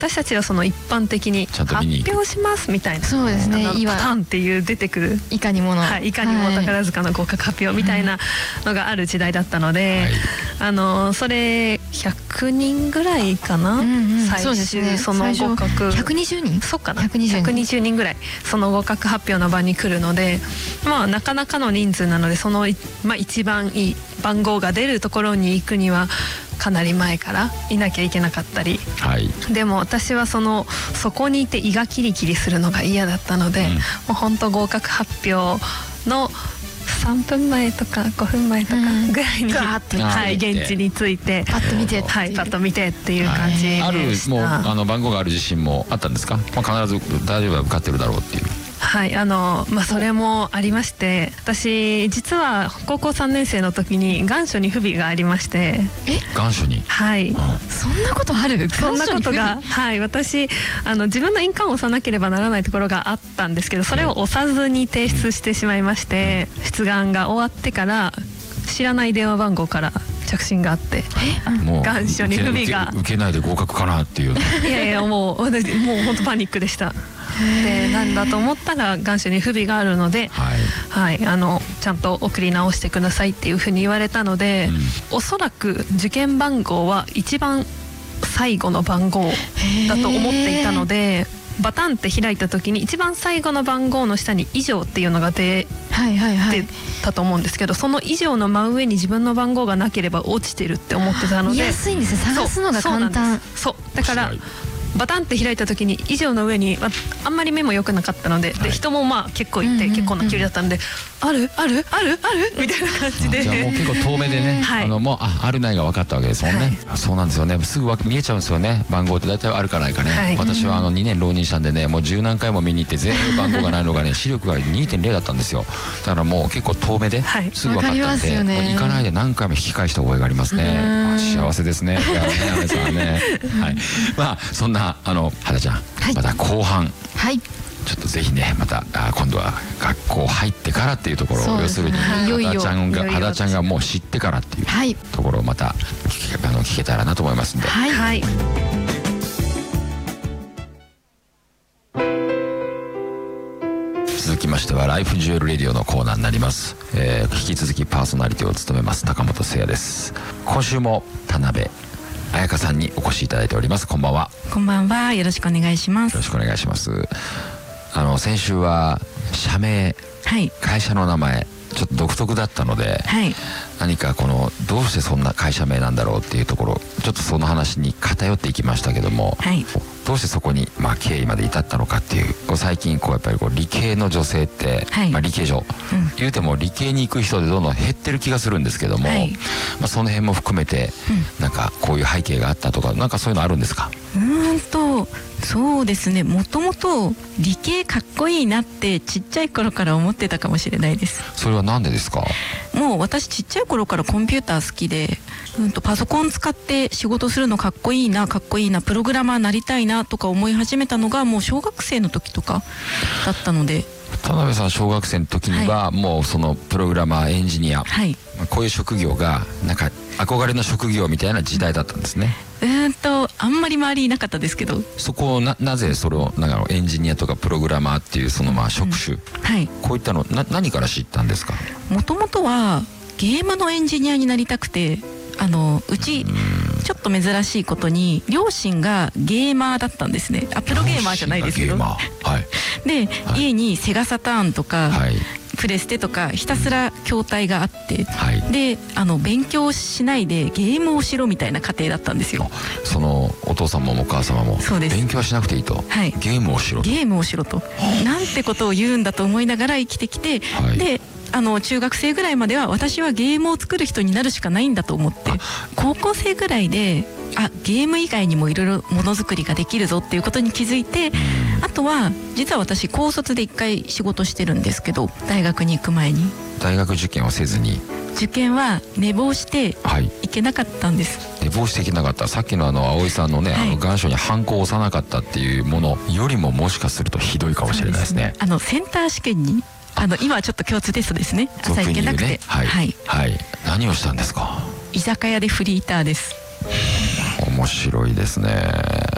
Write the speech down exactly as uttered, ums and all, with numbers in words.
私たちはその一般的に発表しますみたいな、 そうですね、 パターンっていう出てくるいかにもの、 はい、いかにも宝塚の合格発表みたいなのがある時代だったので、はい、あのそれひゃくにんぐらいかな、うんうん、最終その合格ひゃくにじゅうにん、 そうかな、 ひゃくにじゅうにん、 ひゃくにじゅうにんぐらいその合格発表の場に来るので、まあなかなかの人数なので、その、まあ、一番いい番号が出るところに行くにはかなり前からいなきゃいけなかったり、はい、でも私はそのそこにいて胃がキリキリするのが嫌だったので、うん、もう本当合格発表のさんぷんまえとかごふんまえとかぐらいに、うん、はい、現地に着いてパッと見て、 はい、パッと見てっていう感じでした。 あるもうあの番号がある自信もあったんですか？まあ、必ず大丈夫だ、受かってるだろうっていう。 はい、あのまあ、それもありまして、私実は高校さんねん生の時に願書に不備がありまして。 え、 願書に、 はい、うん、 そんなことある？ そんなことが、はい、私あの自分の印鑑を押さなければならないところがあったんですけど、それを押さずに提出してしまいまして、出願が終わってから知らない電話番号から着信があって、願書に不備が受けないで合格かなっていう。 いやいや、もう私もう本当パニックでした。で、なんだと思ったら願書に不備があるので、はい、はい、あのちゃんと送り直してくださいっていうふうに言われたので、うん、おそらく受験番号は一番最後の番号だと思っていたので、バタンって開いた時に一番最後の番号の下に以上っていうのが出てたと思うんですけど、その以上の真上に自分の番号がなければ落ちてるって思ってたので、 見やすいんですよ、探すのが簡単。 そう、だからバタンって開いた時に以上の上にあんまり目も良くなかったので、はい、で人もまあ結構いて、結構な距離だったんで、あるあるあるあるみたいな感じで、 じゃあもう結構遠目でね、はい、あのもう あ, あるないが分かったわけですもんね、はい、そうなんですよね、すぐ見えちゃうんですよね、番号って大体あるかないかね、はい、私はあのにねん浪人したんでね、もう十何回も見に行って全部番号がないのがね視力が にてんゼロ だったんですよ。だからもう結構遠目ですぐ分かったんで、はい、ね、行かないで何回も引き返した覚えがありますね。幸せですね、アメさんはねはい、まあそんなあの肌ちゃん、はい、また後半、はい、ちょっとぜひね、またあ今度は学校入ってからっていうところを、要するに肌ちゃんが肌ちゃんがもう知ってからっていうところをまた聞け、あの聞けたらなと思いますんで、はい、はい、続きましてはライフジュエルレディオのコーナーになります、えー、引き続きパーソナリティを務めます高本誠也です。今週も田辺彩香さんにお越しいただいております。こんばんは。 こんばんは、よろしくお願いします。 よろしくお願いします。あの先週は社名、はい、会社の名前ちょっと独特だったので、はい、何かこのどうしてそんな会社名なんだろうっていうところ、ちょっとその話に偏っていきましたけども、はい、どうしてそこに、まあ、経緯まで至ったのかっていう、こう最近こうやっぱりこう理系の女性って、はい、まあ、理系女、うん、言うても理系に行く人でどんどん減ってる気がするんですけども、はい、まあ、その辺も含めて、うん、なんかこういう背景があったとか、なんかそういうのあるんですか？ うーんとそうですね、もともと理系かっこいいなってちっちゃい頃から思ってたかもしれないです。 それはなんでですか？ もう私ちっちゃい頃からコンピューター好きで、うんとパソコン使って仕事するのかっこいいなかっこいいな、プログラマーなりたいなとか思い始めたのがもう小学生の時とかだったので。 田辺さん小学生の時にはもうそのプログラマー、エンジニア、はい、こういう職業がなんか憧れの職業みたいな時代だったんですね。 うーんとあんまり周りいなかったですけど、 そこを な, なぜそれをなんかエンジニアとかプログラマーっていうそのまあ職種、うん、はい、こういったのな何から知ったんですか？ もともとはゲームのエンジニアになりたくて、あのうちちょっと珍しいことに両親がゲーマーだったんですね。あ、プロゲーマーじゃないですけど、はい、で、はい、家にセガサターンとか、はい、プレステとかひたすら筐体があって、はい、であの勉強しないでゲームをしろみたいな家庭だったんですよ。 そのお父様もお母様も勉強はしなくていいと、はい、ゲームをしろとゲームをしろとなんてことを言うんだと思いながら生きてきて、はい、であの中学生ぐらいまでは私はゲームを作る人になるしかないんだと思って、高校生ぐらいであゲーム以外にもいろいろものづくりができるぞっていうことに気づいて、あとは実は私高卒で一回仕事してるんですけど、大学に行く前に大学受験をせずに受験は寝坊して行けなかったんです、 はい、寝坊していけなかった。さっきのあの葵さんのね、はい、あの願書にハンコを押さなかったっていうものよりももしかするとひどいかもしれないですね。 あのセンター試験にあの今はちょっと共通テストですね。朝行けなくて、ね、 はい、はいはい、何をしたんですか？ 居酒屋でフリーターです。 面白いですね。